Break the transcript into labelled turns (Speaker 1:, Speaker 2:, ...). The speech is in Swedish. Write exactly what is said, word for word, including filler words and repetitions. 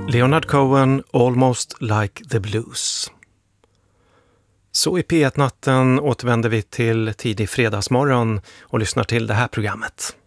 Speaker 1: Leonard Cohen, Almost Like the Blues. Så i P ett-natten återvänder vi till tidig fredagsmorgon och lyssnar till det här programmet.